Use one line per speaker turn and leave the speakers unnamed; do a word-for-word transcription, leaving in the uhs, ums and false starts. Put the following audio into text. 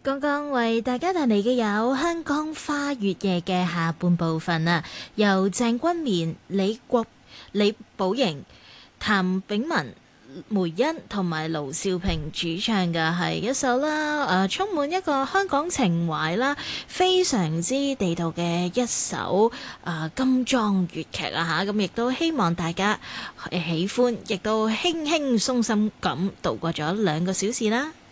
剛剛為大家帶嚟嘅有香港花月夜嘅下半部分啊，由鄭君綿、李國、李寶瑩、譚炳文、梅欣同埋盧兆平主唱嘅係一首啦，誒、呃、充滿一個香港情懷啦，非常之地道嘅一首誒、呃、金裝粵劇啊嚇，咁亦都希望大家喜歡，亦都輕輕鬆鬆咁度過咗兩個小時啦。